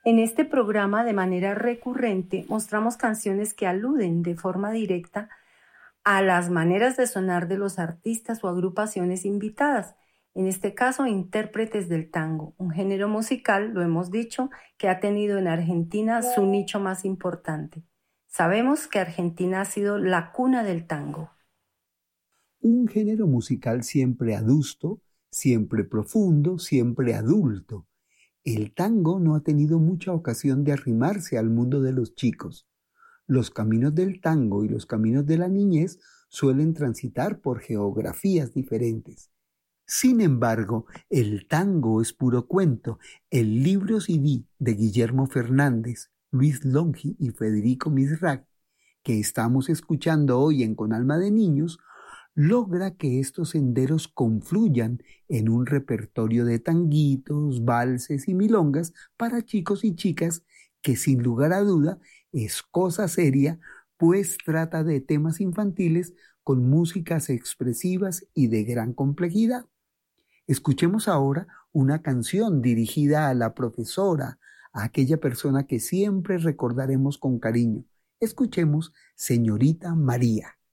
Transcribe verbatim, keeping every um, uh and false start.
En este programa, de manera recurrente, mostramos canciones que aluden de forma directa a las maneras de sonar de los artistas o agrupaciones invitadas. En este caso, intérpretes del tango, un género musical, lo hemos dicho, que ha tenido en Argentina su nicho más importante. Sabemos que Argentina ha sido la cuna del tango. Un género musical siempre adusto, siempre profundo, siempre adulto. El tango no ha tenido mucha ocasión de arrimarse al mundo de los chicos. Los caminos del tango y los caminos de la niñez suelen transitar por geografías diferentes. Sin embargo, el tango es puro cuento. El libro C D de Guillermo Fernández, Luis Longi y Federico Misrach, que estamos escuchando hoy en Con Alma de Niños, logra que estos senderos confluyan en un repertorio de tanguitos, valses y milongas para chicos y chicas que sin lugar a duda es cosa seria, pues trata de temas infantiles con músicas expresivas y de gran complejidad. Escuchemos ahora una canción dirigida a la profesora, a aquella persona que siempre recordaremos con cariño. Escuchemos Señorita María.